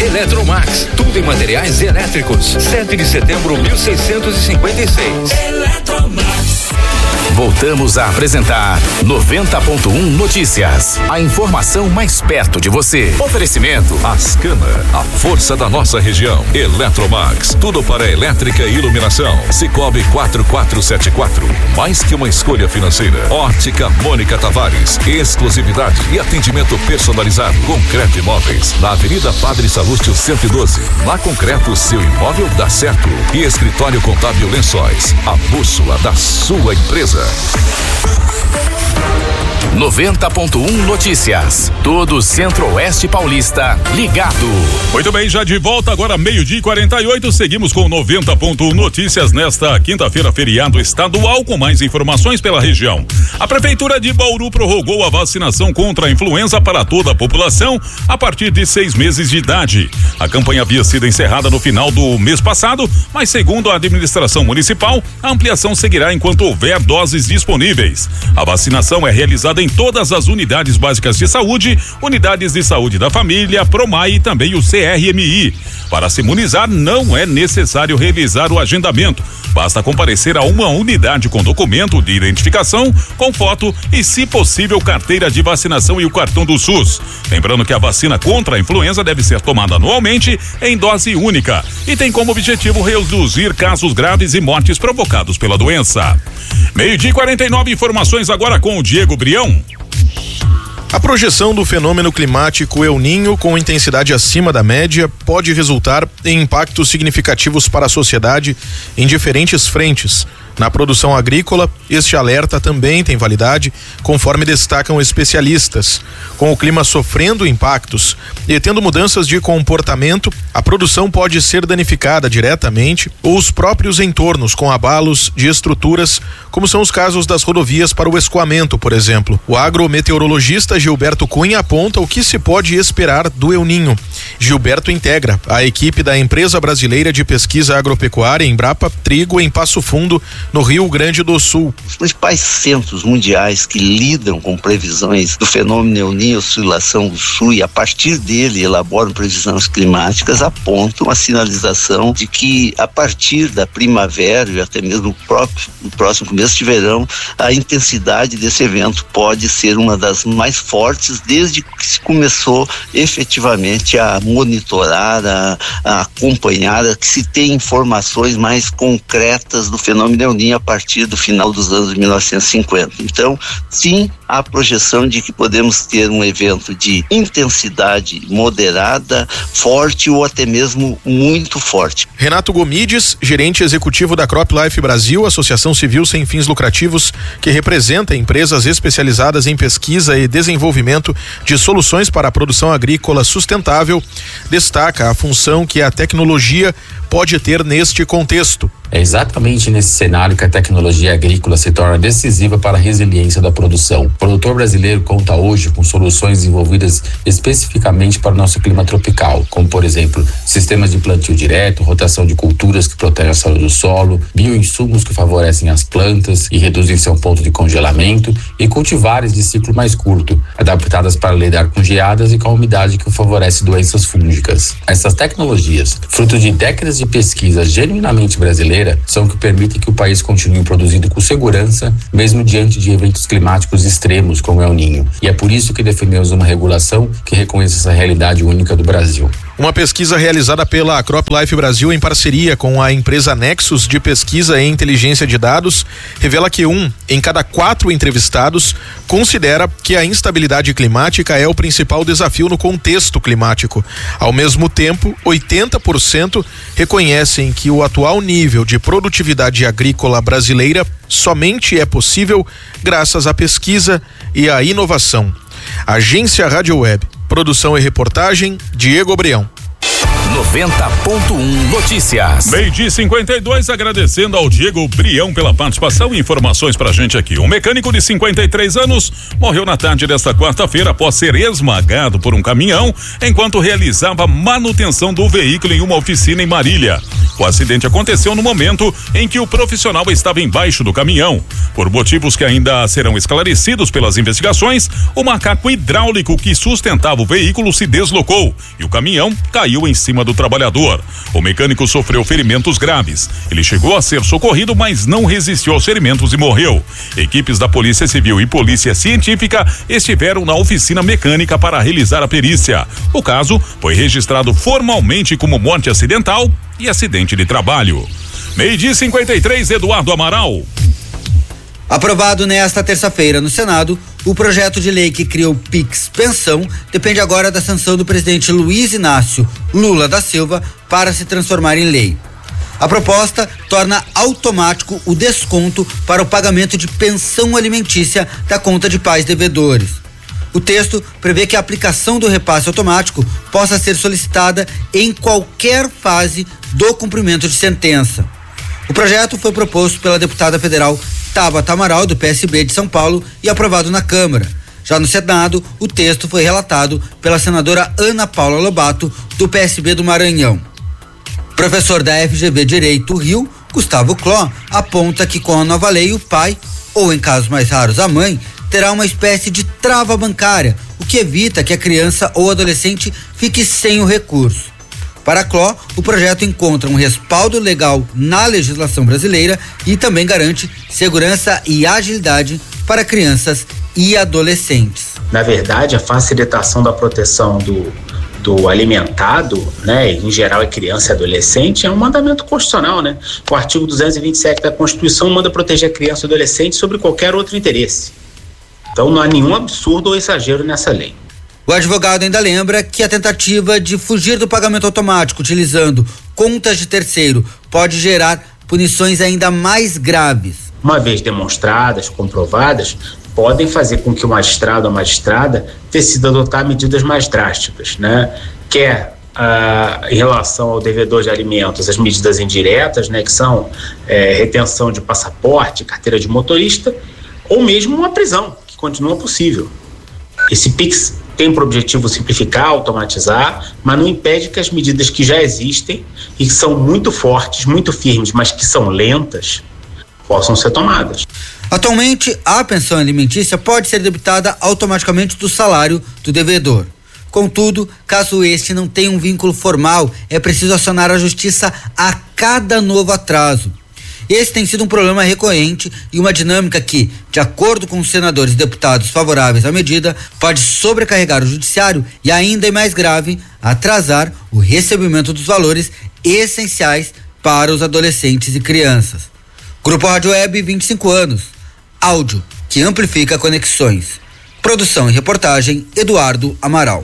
Eletromax, tudo em materiais elétricos. 7 de setembro, 1656. Eletromax. Voltamos a apresentar 90.1 Notícias. A informação mais perto de você. Oferecimento Ascana, a força da nossa região. Eletromax, tudo para elétrica e iluminação. Cicobi 4474, mais que uma escolha financeira. Ótica Mônica Tavares, exclusividade e atendimento personalizado. Concreto Imóveis, na Avenida Padre Salúcio 112. Na Concreto, seu imóvel dá certo. E Escritório Contábil Lençóis, a bússola da sua empresa. 90.1 Notícias. Todo o Centro-Oeste Paulista ligado. Muito bem, já de volta agora 12:48. Seguimos com 90.1 Notícias nesta quinta-feira, feriado estadual, com mais informações pela região. A Prefeitura de Bauru prorrogou a vacinação contra a influenza para toda a população a partir de 6 meses de idade. A campanha havia sido encerrada no final do mês passado, mas segundo a administração municipal, a ampliação seguirá enquanto houver doses disponíveis. A vacinação é realizada em todas as unidades básicas de saúde, unidades de saúde da família, Promai e também o CRMI. Para se imunizar, não é necessário realizar o agendamento. Basta comparecer a uma unidade com documento de identificação, com foto e, se possível, carteira de vacinação e o cartão do SUS. Lembrando que a vacina contra a influenza deve ser tomada anualmente em dose única e tem como objetivo reduzir casos graves e mortes provocados pela doença. 12:49, informações agora com o Diego Brião. A projeção do fenômeno climático El Niño com intensidade acima da média pode resultar em impactos significativos para a sociedade em diferentes frentes. Na produção agrícola, este alerta também tem validade, conforme destacam especialistas. Com o clima sofrendo impactos e tendo mudanças de comportamento, a produção pode ser danificada diretamente ou os próprios entornos com abalos de estruturas, como são os casos das rodovias para o escoamento, por exemplo. O agrometeorologista Gilberto Cunha aponta o que se pode esperar do El Niño. Gilberto integra a equipe da Empresa Brasileira de Pesquisa Agropecuária, Embrapa Trigo, em Passo Fundo, no Rio Grande do Sul. Os principais centros mundiais que lidam com previsões do fenômeno El Niño, oscilação do sul, e a partir dele elaboram previsões climáticas, apontam a sinalização de que a partir da primavera e até mesmo no próximo começo de verão, a intensidade desse evento pode ser uma das mais fortes desde que se começou efetivamente a monitorar, a acompanhar, a que se tem informações mais concretas do fenômeno El Niño a partir do final dos anos 1950. Então, sim, há a projeção de que podemos ter um evento de intensidade moderada, forte ou até mesmo muito forte. Renato Gomides, gerente executivo da Crop Life Brasil, associação civil sem fins lucrativos que representa empresas especializadas em pesquisa e desenvolvimento de soluções para a produção agrícola sustentável, destaca a função que a tecnologia pode ter neste contexto. É exatamente nesse cenário que a tecnologia agrícola se torna decisiva para a resiliência da produção. O produtor brasileiro conta hoje com soluções desenvolvidas especificamente para o nosso clima tropical, como, por exemplo, sistemas de plantio direto, rotação de culturas que protegem a saúde do solo, bioinsumos que favorecem as plantas e reduzem seu ponto de congelamento, e cultivares de ciclo mais curto, adaptadas para lidar com geadas e com a umidade que favorece doenças fúngicas. Essas tecnologias, fruto de décadas de pesquisa genuinamente brasileira, são que permitem que o país continue produzindo com segurança, mesmo diante de eventos climáticos extremos como El Niño. E é por isso que defendemos uma regulação que reconheça essa realidade única do Brasil. Uma pesquisa realizada pela Crop Life Brasil em parceria com a empresa Nexus de Pesquisa e Inteligência de Dados revela que 1 em cada 4 entrevistados considera que a instabilidade climática é o principal desafio no contexto climático. Ao mesmo tempo, 80% reconhecem que o atual nível de produtividade agrícola brasileira somente é possível graças à pesquisa e à inovação. Agência Rádio Web. Produção e reportagem, Diego Brião. 90.1 Notícias. 12:52, agradecendo ao Diego Brião pela participação e informações pra gente aqui. Um mecânico de 53 anos morreu na tarde desta quarta-feira após ser esmagado por um caminhão enquanto realizava manutenção do veículo em uma oficina em Marília. O acidente aconteceu no momento em que o profissional estava embaixo do caminhão. Por motivos que ainda serão esclarecidos pelas investigações, o macaco hidráulico que sustentava o veículo se deslocou e o caminhão caiu em cima do trabalhador. O mecânico sofreu ferimentos graves. Ele chegou a ser socorrido, mas não resistiu aos ferimentos e morreu. Equipes da Polícia Civil e Polícia Científica estiveram na oficina mecânica para realizar a perícia. O caso foi registrado formalmente como morte acidental e acidente de trabalho. 12h53, Eduardo Amaral. Aprovado nesta terça-feira no Senado, o projeto de lei que cria o Pix Pensão depende agora da sanção do presidente Luiz Inácio Lula da Silva para se transformar em lei. A proposta torna automático o desconto para o pagamento de pensão alimentícia da conta de pais devedores. O texto prevê que a aplicação do repasse automático possa ser solicitada em qualquer fase do cumprimento de sentença. O projeto foi proposto pela deputada federal Tabata Amaral, do PSB de São Paulo, e aprovado na Câmara. Já no Senado, o texto foi relatado pela senadora Ana Paula Lobato, do PSB do Maranhão. Professor da FGV Direito Rio, Gustavo Cló, aponta que com a nova lei o pai, ou em casos mais raros a mãe, terá uma espécie de trava bancária, o que evita que a criança ou adolescente fique sem o recurso. Para Cló, o projeto encontra um respaldo legal na legislação brasileira e também garante segurança e agilidade para crianças e adolescentes. Na verdade, a facilitação da proteção do alimentado, né, em geral é criança e adolescente, é um mandamento constitucional, né? O artigo 227 da Constituição manda proteger a criança e adolescente sobre qualquer outro interesse. Então não há nenhum absurdo ou exagero nessa lei. O advogado ainda lembra que a tentativa de fugir do pagamento automático utilizando contas de terceiro pode gerar punições ainda mais graves. Uma vez demonstradas, comprovadas, podem fazer com que o magistrado ou a magistrada decida adotar medidas mais drásticas, né? Quer em relação ao devedor de alimentos, as medidas indiretas, né? Que são retenção de passaporte, carteira de motorista, ou mesmo uma prisão, que continua possível. Esse PIX tem por objetivo simplificar, automatizar, mas não impede que as medidas que já existem e que são muito fortes, muito firmes, mas que são lentas, possam ser tomadas. Atualmente, a pensão alimentícia pode ser debitada automaticamente do salário do devedor. Contudo, caso este não tenha um vínculo formal, é preciso acionar a justiça a cada novo atraso. Esse tem sido um problema recorrente e uma dinâmica que, de acordo com os senadores e deputados favoráveis à medida, pode sobrecarregar o judiciário e, ainda é mais grave, atrasar o recebimento dos valores essenciais para os adolescentes e crianças. Grupo Rádio Web, 25 anos. Áudio que amplifica conexões. Produção e reportagem, Eduardo Amaral.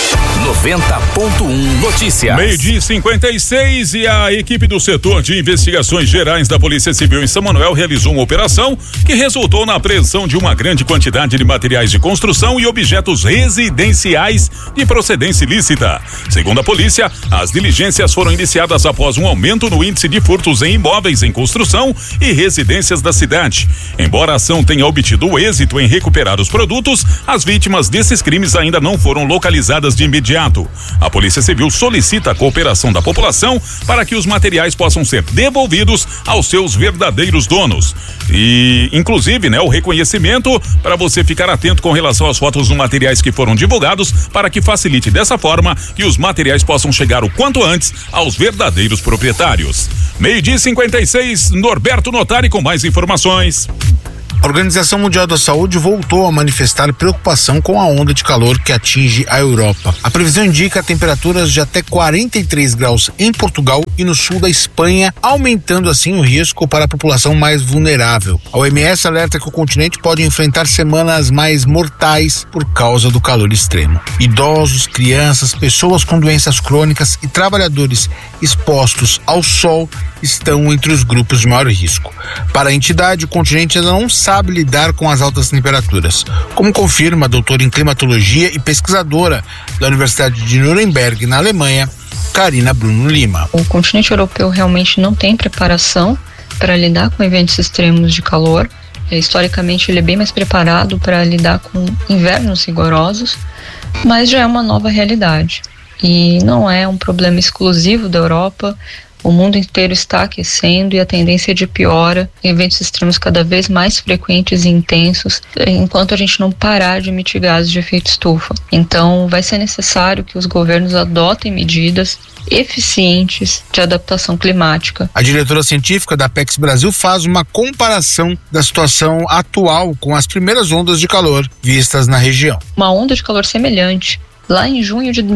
90.1 Notícias. 12h56 e a equipe do setor de investigações gerais da Polícia Civil em São Manuel realizou uma operação que resultou na apreensão de uma grande quantidade de materiais de construção e objetos residenciais de procedência ilícita. Segundo a polícia, as diligências foram iniciadas após um aumento no índice de furtos em imóveis em construção e residências da cidade. Embora a ação tenha obtido êxito em recuperar os produtos, as vítimas desses crimes ainda não foram localizadas de imediato. A Polícia Civil solicita a cooperação da população para que os materiais possam ser devolvidos aos seus verdadeiros donos. E, inclusive, o reconhecimento para você ficar atento com relação às fotos dos materiais que foram divulgados, para que facilite dessa forma que os materiais possam chegar o quanto antes aos verdadeiros proprietários. 12h56, Norberto Notari com mais informações. A Organização Mundial da Saúde voltou a manifestar preocupação com a onda de calor que atinge a Europa. A previsão indica temperaturas de até 43 graus em Portugal e no sul da Espanha, aumentando assim o risco para a população mais vulnerável. A OMS alerta que o continente pode enfrentar semanas mais mortais por causa do calor extremo. Idosos, crianças, pessoas com doenças crônicas e trabalhadores expostos ao sol estão entre os grupos de maior risco. Para a entidade, o continente ainda não sabe lidar com as altas temperaturas, como confirma a doutora em climatologia e pesquisadora da Universidade de Nuremberg, na Alemanha, Karina Bruno Lima. O continente europeu realmente não tem preparação para lidar com eventos extremos de calor. Historicamente, ele é bem mais preparado para lidar com invernos rigorosos, mas já é uma nova realidade. E não é um problema exclusivo da Europa. O mundo inteiro está aquecendo e a tendência é de piora, eventos extremos cada vez mais frequentes e intensos, enquanto a gente não parar de emitir gases de efeito estufa. Então, vai ser necessário que os governos adotem medidas eficientes de adaptação climática. A diretora científica da Apex Brasil faz uma comparação da situação atual com as primeiras ondas de calor vistas na região. Uma onda de calor semelhante, lá em junho de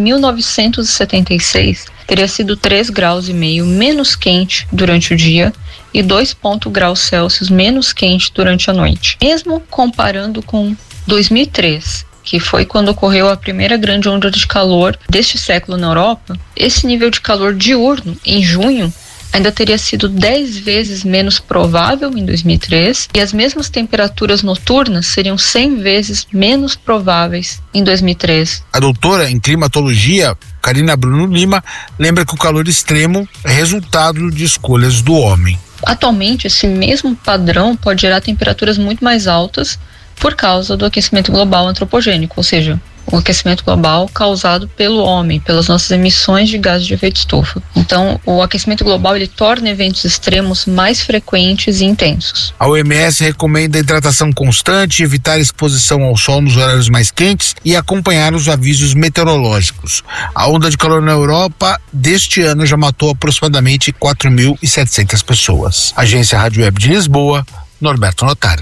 1976, teria sido 3,5 graus menos quente durante o dia e 2 graus Celsius menos quente durante a noite. Mesmo comparando com 2003, que foi quando ocorreu a primeira grande onda de calor deste século na Europa, esse nível de calor diurno, em junho, ainda teria sido 10 vezes menos provável em 2003 e as mesmas temperaturas noturnas seriam 100 vezes menos prováveis em 2003. A doutora em climatologia, Karina Bruno Lima, lembra que o calor extremo é resultado de escolhas do homem. Atualmente, esse mesmo padrão pode gerar temperaturas muito mais altas por causa do aquecimento global antropogênico, ou seja, o aquecimento global causado pelo homem, pelas nossas emissões de gases de efeito estufa. Então, o aquecimento global ele torna eventos extremos mais frequentes e intensos. A OMS recomenda hidratação constante, evitar exposição ao sol nos horários mais quentes e acompanhar os avisos meteorológicos. A onda de calor na Europa deste ano já matou aproximadamente 4.700 pessoas. Agência Rádio Web de Lisboa, Norberto Notari.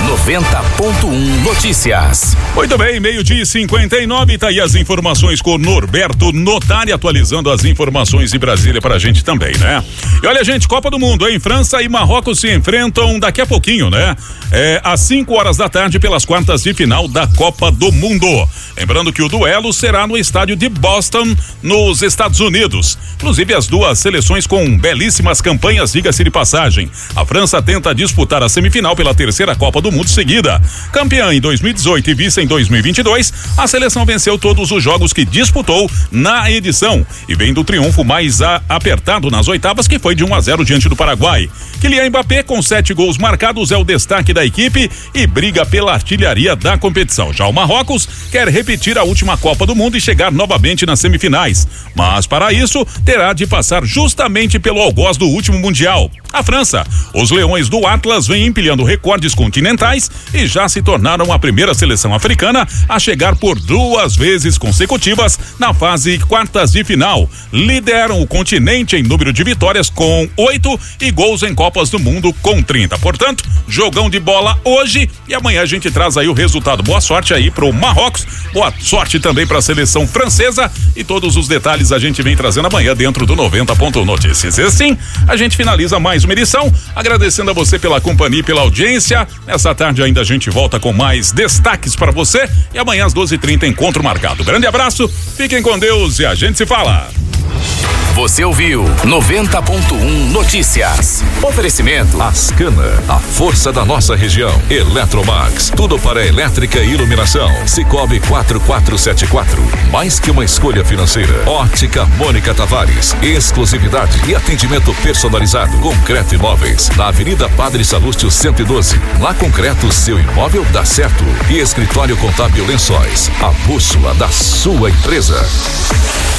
90.1 Notícias. Muito bem, 12:59, tá aí as informações com Norberto Notari, atualizando as informações de Brasília pra gente também, né? E olha, gente, Copa do Mundo, hein? França e Marrocos se enfrentam daqui a pouquinho, né? Às 5 horas da tarde pelas quartas de final da Copa do Mundo. Lembrando que o duelo será no estádio de Boston, nos Estados Unidos. Inclusive as duas seleções com belíssimas campanhas, diga-se de passagem. A França tenta disputar a semifinal pela terceira Copa do Mundo seguida. Campeã em 2018 e vice em 2022, a seleção venceu todos os jogos que disputou na edição e vem do triunfo mais apertado nas oitavas, que foi de 1-0 diante do Paraguai. Kylian Mbappé, com 7 gols marcados, é o destaque da equipe e briga pela artilharia da competição. Já o Marrocos quer repetir a última Copa do Mundo e chegar novamente nas semifinais, mas para isso terá de passar justamente pelo algoz do último Mundial. A França, os Leões do Atlas vêm empilhando recordes continentais e já se tornaram a primeira seleção africana a chegar por 2 vezes consecutivas na fase quartas de final. Lideram o continente em número de vitórias com 8 e gols em Copas do Mundo com 30. Portanto, jogão de bola hoje e amanhã a gente traz aí o resultado. Boa sorte aí pro Marrocos, boa sorte também pra seleção francesa e todos os detalhes a gente vem trazendo amanhã dentro do 90.1 Notícias. E assim, a gente finaliza mais uma edição, agradecendo a você pela companhia e pela audiência. Nessa tarde ainda a gente volta com mais destaques para você e amanhã às 12h30 encontro marcado. Grande abraço, fiquem com Deus e a gente se fala. Você ouviu 90.1 Notícias. Oferecimento Ascana, a força da nossa região. Eletromax, tudo para elétrica e iluminação. Cicobi 4474, mais que uma escolha financeira. Ótica Mônica Tavares, exclusividade e atendimento personalizado. Concreto Imóveis, na Avenida Padre Salúcio 112. Na Concreto, seu imóvel dá certo. E Escritório Contábil Lençóis, a bússola da sua empresa.